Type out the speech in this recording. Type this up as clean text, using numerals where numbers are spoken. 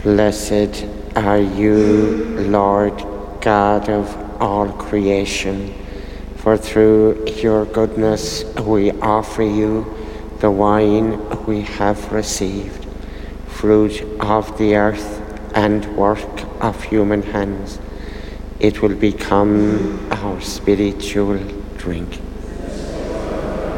Blessed are you, Lord God of all creation, for through your goodness we offer you the wine we have received, fruit of the earth and work of human hands. It will become our spiritual drink.